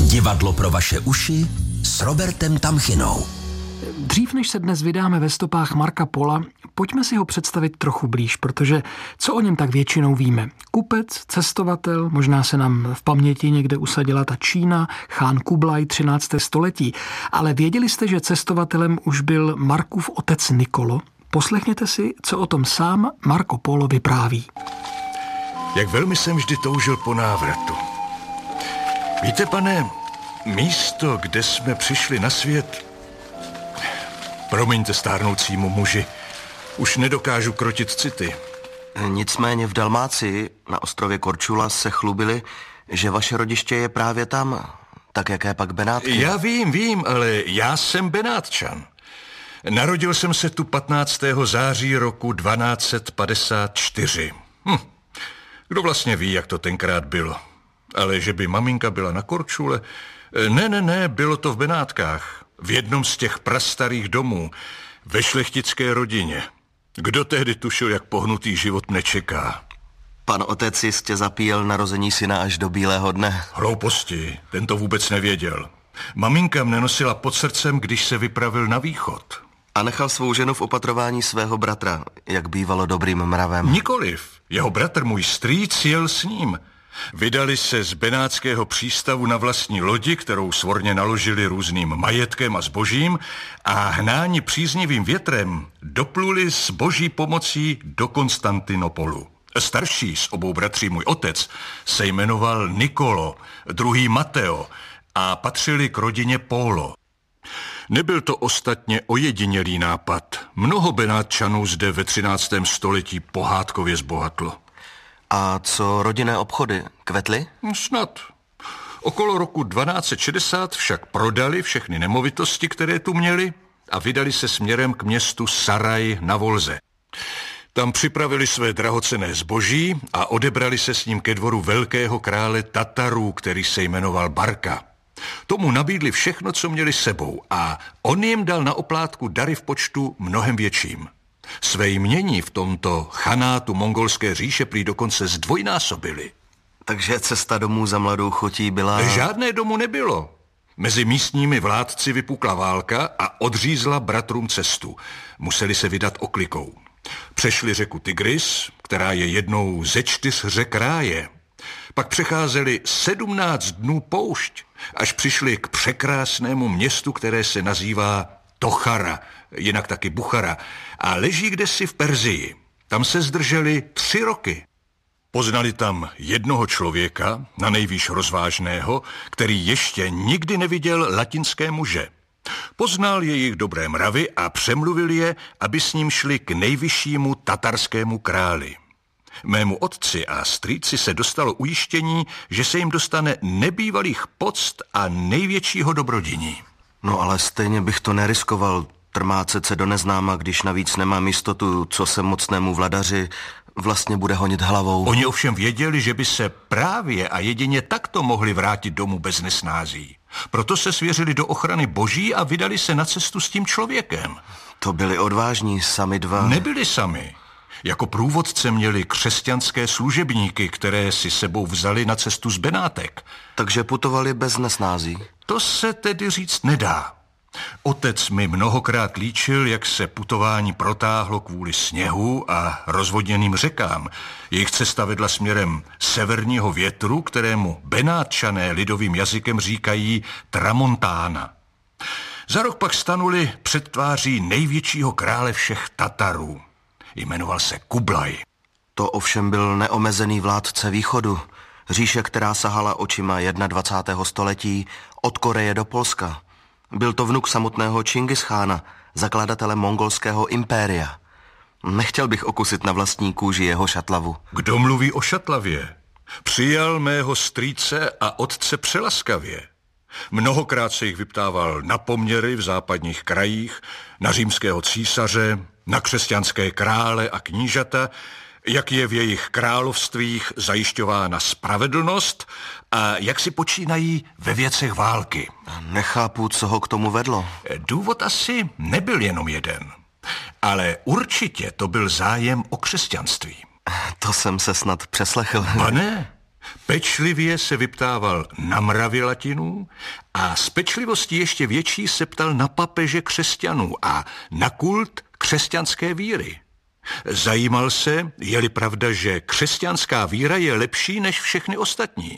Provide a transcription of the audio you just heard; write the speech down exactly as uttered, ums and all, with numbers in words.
Divadlo pro vaše uši s Robertem Tamchinou. Dřív než se dnes vydáme ve stopách Marca Pola, pojďme si ho představit trochu blíž, protože co o něm tak většinou víme? Kupec, cestovatel, možná se nám v paměti někde usadila ta Čína, chán Kublaj, třinácté století. Ale věděli jste, že cestovatelem už byl Markův otec Niccolo? Poslechněte si, co o tom sám Marco Polo vypráví. Jak velmi jsem vždy toužil po návratu. Víte, pane, místo, kde jsme přišli na svět, promiňte stárnoucímu muži, už nedokážu krotit city. Nicméně v Dalmácii, na ostrově Korčula, se chlubili, že vaše rodiště je právě tam. Tak jaké pak Benátky? Já vím, vím, ale já jsem Benátčan. Narodil jsem se tu patnáctého září roku dvanáct set padesát čtyři. Hm. Kdo vlastně ví, jak to tenkrát bylo? Ale že by maminka byla na Korčule? Ne, ne, ne, bylo to v Benátkách. V jednom z těch prastarých domů, ve šlechtické rodině. Kdo tehdy tušil, jak pohnutý život mne čeká? Pan otec jistě zapíjel narození syna až do bílého dne. Hlouposti, ten to vůbec nevěděl. Maminka mne nosila pod srdcem, když se vypravil na východ. A nechal svou ženu v opatrování svého bratra, jak bývalo dobrým mravem. Nikoliv. Jeho bratr, můj strýc, jel s ním. Vydali se z benátského přístavu na vlastní lodi, kterou svorně naložili různým majetkem a zbožím, a hnáni příznivým větrem dopluli s boží pomocí do Konstantinopolu. Starší z obou bratří, můj otec, se jmenoval Niccolo, druhý Matteo a patřili k rodině Polo. Nebyl to ostatně ojedinělý nápad. Mnoho Benátčanů zde ve třináctém století pohádkově zbohatlo. A co rodinné obchody? Kvetly? Snad. Okolo roku dvanáct set šedesát však prodali všechny nemovitosti, které tu měli, a vydali se směrem k městu Saraj na Volze. Tam připravili své drahocenné zboží a odebrali se s ním ke dvoru velkého krále Tatarů, který se jmenoval Barka. Tomu nabídli všechno, co měli sebou, a on jim dal na oplátku dary v počtu mnohem větším. Své jmění v tomto chanátu mongolské říše prý dokonce zdvojnásobili. Takže cesta domů za mladou chotí byla... Žádné domů nebylo. Mezi místními vládci vypukla válka a odřízla bratrům cestu. Museli se vydat oklikou. Přešli řeku Tigris, která je jednou ze čtyř řek ráje. Pak přecházeli sedmnáct dnů poušť, až přišli k překrásnému městu, které se nazývá Tochara, jinak taky Buchara, a leží kdesi v Perzii. Tam se zdrželi tři roky. Poznali tam jednoho člověka, na nejvýš rozvážného, který ještě nikdy neviděl latinské muže. Poznal jejich dobré mravy a přemluvil je, aby s ním šli k nejvyššímu tatarskému králi. Mému otci a strýci se dostalo ujištění, že se jim dostane nebývalých poct a největšího dobrodiní. No ale stejně bych to neriskoval, trmácet se do neznáma, když navíc nemám jistotu, co se mocnému vladaři vlastně bude honit hlavou. Oni ovšem věděli, že by se právě a jedině takto mohli vrátit domů bez nesnází. Proto se svěřili do ochrany boží a vydali se na cestu s tím člověkem. To byli odvážní, sami dva. Nebyli sami. Jako průvodce měli křesťanské služebníky, které si sebou vzali na cestu z Benátek. Takže putovali bez nesnází? To se tedy říct nedá. Otec mi mnohokrát líčil, jak se putování protáhlo kvůli sněhu a rozvodněným řekám. Jejich cesta vedla směrem severního větru, kterému Benátčané lidovým jazykem říkají Tramontána. Za rok pak stanuli před tváří největšího krále všech Tatarů. Jmenoval se Kublaj. To ovšem byl neomezený vládce východu. Říše, která sahala očima dvacátého prvního století od Koreje do Polska. Byl to vnuk samotného Čingischána, zakladatele mongolského impéria. Nechtěl bych okusit na vlastní kůži jeho šatlavu. Kdo mluví o šatlavě? Přijal mého strýce a otce přelaskavě. Mnohokrát se jich vyptával na poměry v západních krajích, na římského císaře, na křesťanské krále a knížata, jak je v jejich královstvích zajišťována spravedlnost a jak si počínají ve věcech války. Nechápu, co ho k tomu vedlo. Důvod asi nebyl jenom jeden, ale určitě to byl zájem o křesťanství. To jsem se snad přeslechl. A ne, Pečlivě se vyptával na mravy Latinů a s pečlivostí ještě větší se ptal na papeže křesťanů a na kult křesťanské víry. Zajímal se, je-li pravda, že křesťanská víra je lepší než všechny ostatní.